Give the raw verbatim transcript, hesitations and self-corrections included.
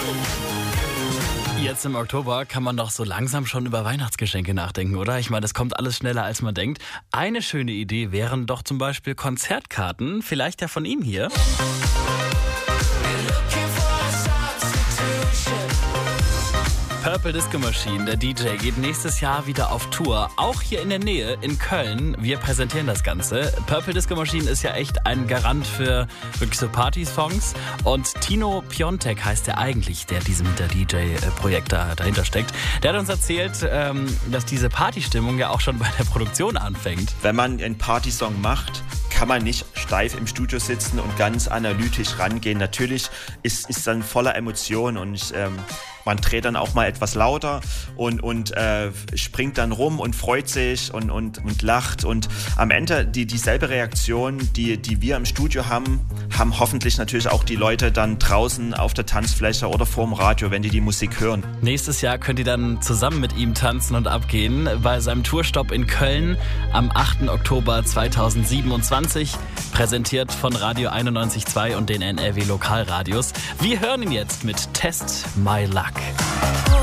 Jetzt im Oktober kann man doch so langsam schon über Weihnachtsgeschenke nachdenken, oder? Ich meine, das kommt alles schneller, als man denkt. Eine schöne Idee wären doch zum Beispiel Konzertkarten, vielleicht ja von ihm hier. Purple Disco Machine, der D J, geht nächstes Jahr wieder auf Tour. Auch hier in der Nähe, in Köln. Wir präsentieren das Ganze. Purple Disco Machine ist ja echt ein Garant für wirklich so Party-Songs. Und Tino Piontek heißt der eigentlich, der diesem der D J-Projekt da, dahinter steckt. Der hat uns erzählt, ähm, dass diese Partystimmung ja auch schon bei der Produktion anfängt. Wenn man einen Partysong macht, kann man nicht steif im Studio sitzen und ganz analytisch rangehen. Natürlich ist es dann voller Emotionen und ähm, man dreht dann auch mal etwas lauter und, und äh, springt dann rum und freut sich und, und, und lacht. Und am Ende die, dieselbe Reaktion, die, die wir im Studio haben, haben hoffentlich natürlich auch die Leute dann draußen auf der Tanzfläche oder vorm Radio, wenn die die Musik hören. Nächstes Jahr könnt ihr dann zusammen mit ihm tanzen und abgehen bei seinem Tourstopp in Köln am achten Oktober zweitausendsiebenundzwanzig, präsentiert von Radio einundneunzig Komma zwei und den N R W Lokalradios. Wir hören ihn jetzt mit Test My Luck.